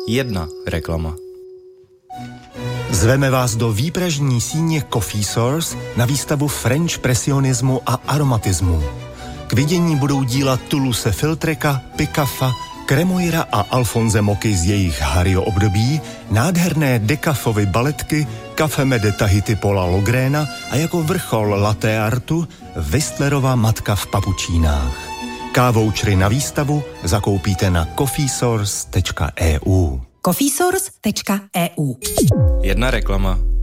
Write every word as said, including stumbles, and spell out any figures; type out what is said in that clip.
Jedna reklama. Zveme vás do výpražní síně Coffee Source na výstavu French presionismu a aromatismu. K vidění budou díla Toulouse-Lautreka, Picaffa, Cremoira a Alphonse Moky z jejich Hario období, nádherné Decafovy baletky, Café de Tahiti Paula Logréna a jako vrchol latte artu Whistlerova matka v papučínách. K-vouchery na výstavu zakoupíte na coffeesource tečka e u. coffeesource tečka e u. Jedna reklama.